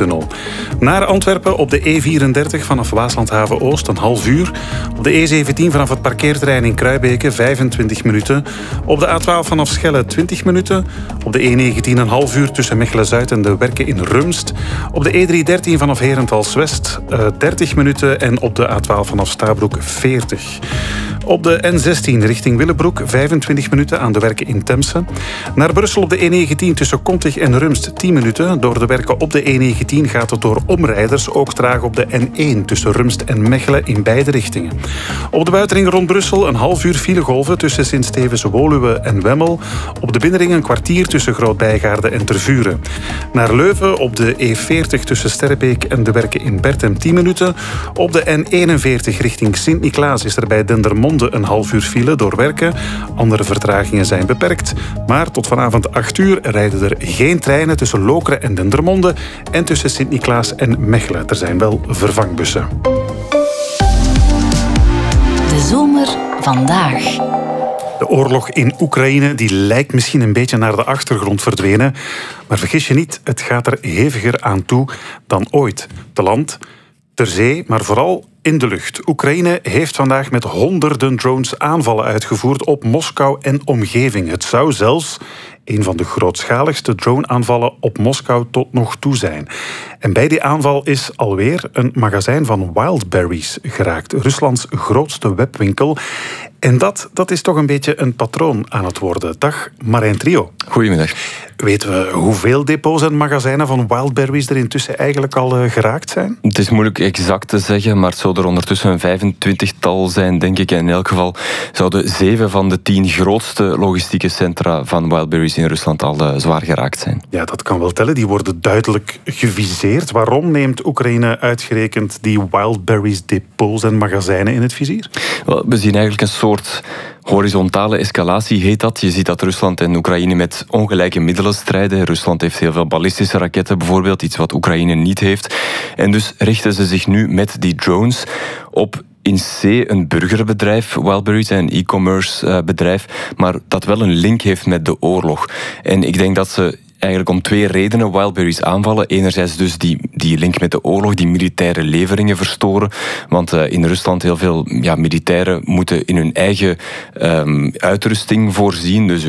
Tunnel. Naar Antwerpen op de E34 vanaf Waaslandhaven Oost een half uur. Op de E17 vanaf het parkeerterrein in Kruibeke 25 minuten. Op de A12 vanaf Schelle 20 minuten. Op de E19 een half uur tussen Mechelen-Zuid en de Werken in Rumst. Op de E313 vanaf Herentals-West 30 minuten. En op de A12 vanaf Stabroek 40. Op de N16 richting Willebroek 25 minuten aan de Werken in Temse. Naar Brussel op de E19 tussen Kontig en Rumst 10 minuten. Door de werken op de E19 gaat het door omrijders ook traag op de N1 tussen Rumst en Mechelen in beide richtingen. Op de buitenring rond Brussel een half uur filegolven tussen Sint-Stevens, Woluwe en Wemmel. Op de binnenring een kwartier tussen Groot-Bijgaarde en Tervuren. Naar Leuven op de E40 tussen Sterrebeek en de Werken in Bertem 10 minuten. Op de N41 richting Sint-Niklaas is er bij Dendermonde een half uur file door werken. Andere vertragingen zijn beperkt. Maar tot vanavond 8 uur rijden er geen treinen tussen Lokeren en Dendermonde en tussen Sint-Niklaas en Mechelen. Er zijn wel vervangbussen. De zomer vandaag. De oorlog in Oekraïne die lijkt misschien een beetje naar de achtergrond verdwenen. Maar vergis je niet, het gaat er heviger aan toe dan ooit. Te land, ter zee, maar vooral in de lucht. Oekraïne heeft vandaag met honderden drones aanvallen uitgevoerd op Moskou en omgeving. Het zou zelfs een van de grootschaligste drone-aanvallen op Moskou tot nog toe zijn. En bij die aanval is alweer een magazijn van Wildberries geraakt. Ruslands grootste webwinkel. En dat is toch een beetje een patroon aan het worden. Dag Marijn Trio. Goedemiddag. Weten we hoeveel depots en magazijnen van Wildberries er intussen eigenlijk al geraakt zijn? Het is moeilijk exact te zeggen, maar het zou er ondertussen een 25-tal zijn, denk ik. En in elk geval zouden 7 van de 10 grootste logistieke centra van Wildberries in Rusland al zwaar geraakt zijn. Ja, dat kan wel tellen. Die worden duidelijk geviseerd. Waarom neemt Oekraïne uitgerekend die Wildberries depots en magazijnen in het vizier? Wel, we zien eigenlijk een soort horizontale escalatie, heet dat. Je ziet dat Rusland en Oekraïne met ongelijke middelen strijden. Rusland heeft heel veel ballistische raketten bijvoorbeeld, iets wat Oekraïne niet heeft. En dus richten ze zich nu met die drones op in C een burgerbedrijf, Wildberries, een e-commerce bedrijf, maar dat wel een link heeft met de oorlog. En ik denk dat ze eigenlijk om 2 redenen Wildberries aanvallen. Enerzijds dus die link met de oorlog, die militaire leveringen verstoren. Want in Rusland heel veel militairen moeten in hun eigen uitrusting voorzien. Dus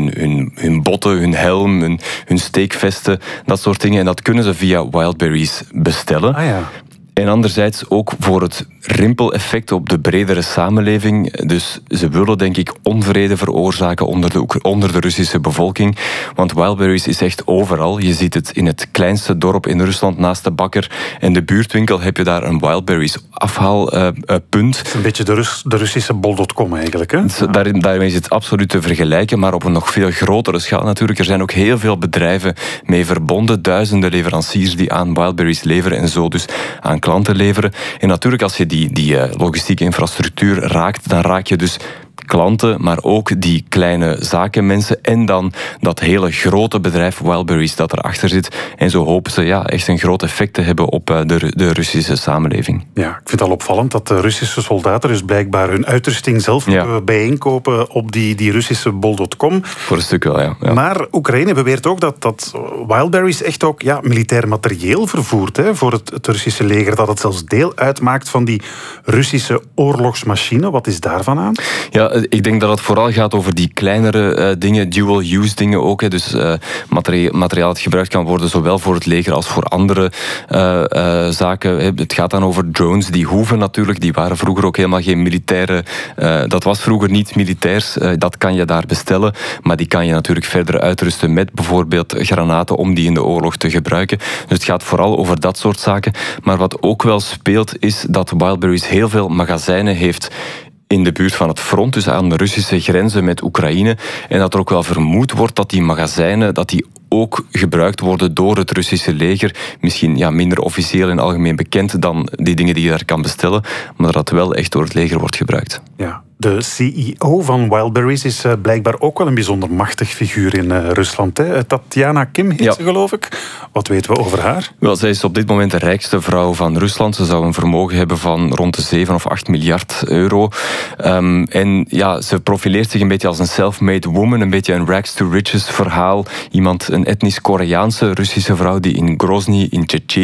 hun botten, hun helm, hun steekvesten, dat soort dingen. En dat kunnen ze via Wildberries bestellen. Ah ja. En anderzijds ook voor het rimpeleffect op de bredere samenleving. Dus ze willen, denk ik, onvrede veroorzaken onder de Russische bevolking. Want Wildberries is echt overal. Je ziet het in het kleinste dorp in Rusland, naast de bakker en de buurtwinkel heb je daar een Wildberries afhaalpunt. Een beetje de Russische bol.com eigenlijk, hè? Daarmee is het absoluut te vergelijken, maar op een nog veel grotere schaal natuurlijk. Er zijn ook heel veel bedrijven mee verbonden, duizenden leveranciers die aan Wildberries leveren en zo dus aan klanten leveren. En natuurlijk, als je die logistieke infrastructuur raakt, dan raak je dus klanten, maar ook die kleine zakenmensen en dan dat hele grote bedrijf Wildberries dat erachter zit. En zo hopen ze echt een groot effect te hebben op de Russische samenleving. Ja, ik vind het al opvallend dat de Russische soldaten dus blijkbaar hun uitrusting zelf bijeenkopen op die Russische bol.com. Voor een stuk wel, ja. Maar Oekraïne beweert ook dat Wildberries echt ook militair materieel vervoert voor het Russische leger, dat het zelfs deel uitmaakt van die Russische oorlogsmachine. Wat is daarvan aan? Ja, ik denk dat het vooral gaat over die kleinere dingen, dual-use dingen ook. Dus materiaal dat gebruikt kan worden, zowel voor het leger als voor andere zaken. Het gaat dan over drones, die hoeven natuurlijk, die waren vroeger ook helemaal geen militaire. Dat was vroeger niet militairs, dat kan je daar bestellen. Maar die kan je natuurlijk verder uitrusten met bijvoorbeeld granaten om die in de oorlog te gebruiken. Dus het gaat vooral over dat soort zaken. Maar wat ook wel speelt, is dat Wildberries heel veel magazijnen heeft in de buurt van het front, dus aan de Russische grenzen met Oekraïne. En dat er ook wel vermoed wordt dat die magazijnen ook gebruikt worden door het Russische leger. Misschien minder officieel en algemeen bekend dan die dingen die je daar kan bestellen, maar dat wel echt door het leger wordt gebruikt. Ja. De CEO van Wildberries is blijkbaar ook wel een bijzonder machtig figuur in Rusland. Hè? Tatjana Kim heet ze, geloof ik. Wat weten we over haar? Wel, zij is op dit moment de rijkste vrouw van Rusland. Ze zou een vermogen hebben van rond de 7 of 8 miljard euro. En ze profileert zich een beetje als een self-made woman. Een beetje een rags to riches verhaal. Een etnisch Koreaanse Russische vrouw die in Grozny in Tsjetsjenië